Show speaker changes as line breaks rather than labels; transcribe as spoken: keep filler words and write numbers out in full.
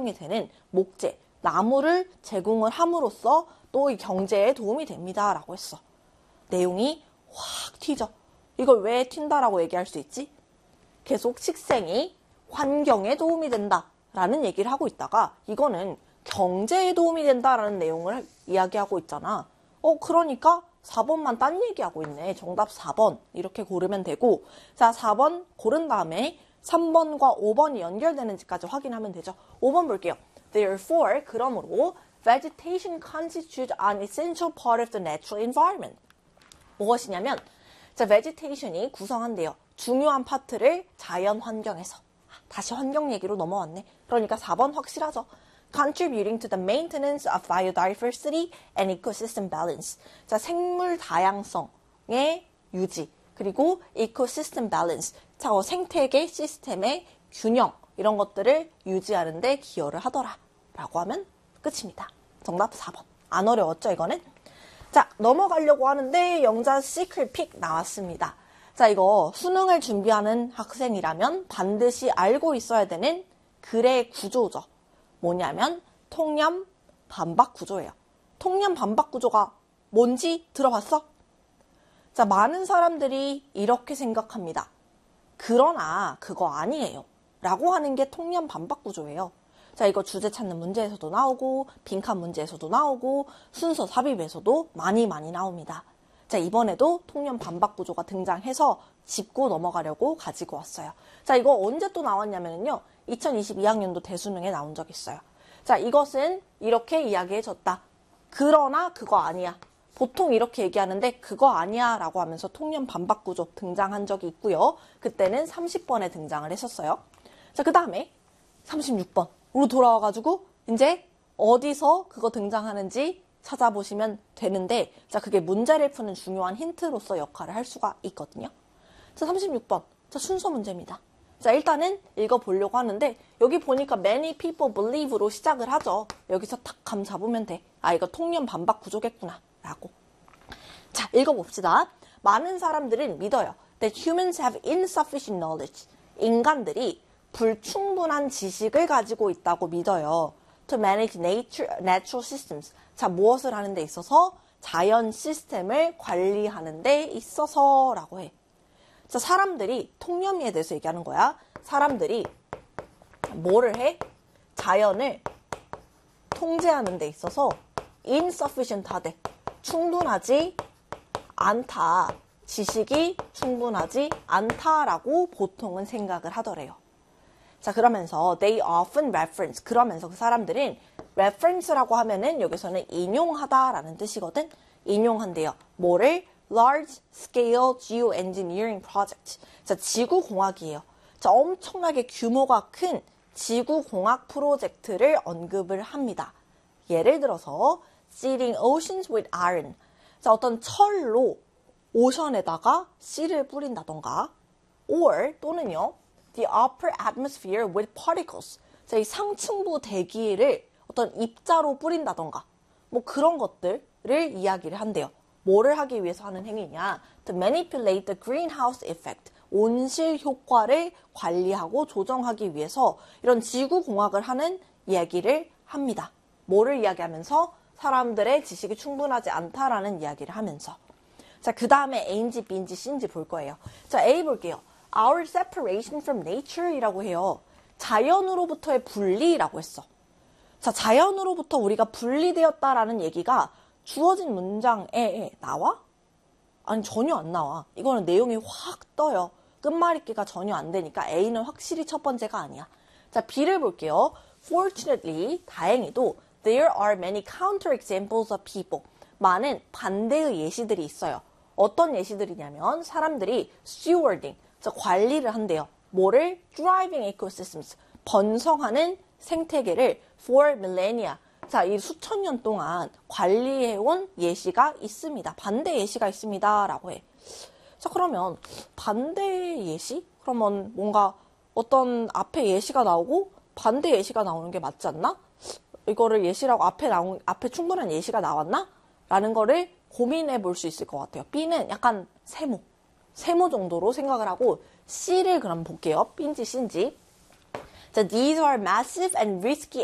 활용이 되는 목재, 나무를 제공을 함으로써 또 이 경제에 도움이 됩니다. 라고 했어. 내용이 확 튀죠. 이걸 왜 튄다라고 얘기할 수 있지? 계속 식생이 환경에 도움이 된다라는 얘기를 하고 있다가 이거는 경제에 도움이 된다라는 내용을 이야기하고 있잖아. 어, 그러니까 사 번만 딴 얘기하고 있네. 정답 사 번 이렇게 고르면 되고, 자, 사 번 고른 다음에 삼 번과 오 번이 연결되는지까지 확인하면 되죠. 오 번 볼게요. Therefore, 그러므로 vegetation constitutes an essential part of the natural environment. 무엇이냐면, 자, vegetation이 구성한대요. 중요한 파트를 자연 환경에서. 다시 환경 얘기로 넘어왔네. 그러니까 사 번 확실하죠. Contributing to the maintenance of biodiversity and ecosystem balance. 자, 생물 다양성의 유지, 그리고 ecosystem balance. 자, 어, 생태계 시스템의 균형, 이런 것들을 유지하는 데 기여를 하더라. 라고 하면 끝입니다. 정답 사 번. 안 어려웠죠, 이거는? 자, 넘어가려고 하는데 영자 시크릿 픽 나왔습니다. 자, 이거 수능을 준비하는 학생이라면 반드시 알고 있어야 되는 글의 구조죠. 뭐냐면 통념 반박 구조예요. 통념 반박 구조가 뭔지 들어봤어? 자, 많은 사람들이 이렇게 생각합니다. 그러나 그거 아니에요. 라고 하는 게 통념 반박 구조예요. 자, 이거 주제 찾는 문제에서도 나오고 빈칸 문제에서도 나오고 순서 삽입에서도 많이 많이 나옵니다. 자, 이번에도 통념 반박 구조가 등장해서 짚고 넘어가려고 가지고 왔어요. 자, 이거 언제 또 나왔냐면요. 이천이십이 학년도 대수능에 나온 적 있어요. 자, 이것은 이렇게 이야기해줬다. 그러나 그거 아니야. 보통 이렇게 얘기하는데 그거 아니야 라고 하면서 통념 반박 구조 등장한 적이 있고요. 그때는 삼십 번에 등장을 했었어요. 자, 그 다음에 삼십육 번으로 돌아와가지고 이제 어디서 그거 등장하는지 찾아보시면 되는데, 자, 그게 문제를 푸는 중요한 힌트로서 역할을 할 수가 있거든요. 자, 삼십육 번. 자, 순서 문제입니다. 자, 일단은 읽어보려고 하는데, 여기 보니까 many people believe로 시작을 하죠. 여기서 탁 감 잡으면 돼. 아, 이거 통념 반박 구조겠구나. 라고. 자, 읽어봅시다. 많은 사람들은 믿어요. That humans have insufficient knowledge. 인간들이 불충분한 지식을 가지고 있다고 믿어요. To manage nature, natural systems. 자, 무엇을 하는 데 있어서? 자연 시스템을 관리하는 데 있어서 라고 해. 자, 사람들이, 통념에 대해서 얘기하는 거야. 사람들이 뭐를 해? 자연을 통제하는 데 있어서 insufficient 하대. 충분하지 않다. 지식이 충분하지 않다라고 보통은 생각을 하더래요. 자, 그러면서 they often reference. 그러면서 그 사람들은 reference라고 하면은 여기서는 인용하다라는 뜻이거든. 인용한대요. 뭐를? large scale geoengineering project. 자, 지구공학이에요. 자, 엄청나게 규모가 큰 지구공학 프로젝트를 언급을 합니다. 예를 들어서 seeding oceans with iron. 자, 어떤 철로 오션에다가 씨를 뿌린다던가, or 또는요, the upper atmosphere with particles. 자, 이 상층부 대기를 어떤 입자로 뿌린다던가, 뭐 그런 것들을 이야기를 한대요. 뭐를 하기 위해서 하는 행위냐? To manipulate the greenhouse effect. 온실 효과를 관리하고 조정하기 위해서 이런 지구공학을 하는 얘기를 합니다. 뭐를 이야기하면서? 사람들의 지식이 충분하지 않다라는 이야기를 하면서. 자, 그 다음에 A인지 B인지 C인지 볼 거예요. 자, A 볼게요. Our separation from nature 이라고 해요. 자연으로부터의 분리라고 했어. 자, 자연으로부터 우리가 분리되었다라는 얘기가 주어진 문장에 나와? 아니, 전혀 안 나와. 이거는 내용이 확 떠요. 끝말잇기가 전혀 안 되니까 A는 확실히 첫 번째가 아니야. 자, B를 볼게요. Fortunately, 다행히도 there are many counterexamples of people. 많은 반대의 예시들이 있어요. 어떤 예시들이냐면 사람들이 stewarding, 즉 관리를 한대요. 뭐를? driving ecosystems, 번성하는 생태계를 for millennia. 자, 이 수천 년 동안 관리해온 예시가 있습니다. 반대 예시가 있습니다. 라고 해. 자, 그러면 반대 예시? 그러면 뭔가 어떤 앞에 예시가 나오고 반대 예시가 나오는 게 맞지 않나? 이거를 예시라고 앞에 나온, 앞에 충분한 예시가 나왔나? 라는 거를 고민해 볼 수 있을 것 같아요. B는 약간 세모. 세모 정도로 생각을 하고 C를 그럼 볼게요. B인지 C인지. 자, these are massive and risky